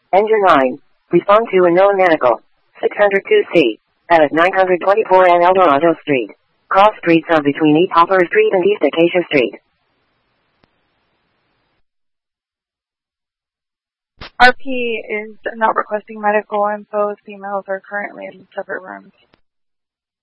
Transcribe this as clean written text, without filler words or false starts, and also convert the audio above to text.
Engine 9. Respond to unknown medical. 602C. At 924 and Eldorado Street. Cross streets are between East Hopper Street and East Acacia Street. RP is not requesting medical info. Females are currently in separate rooms.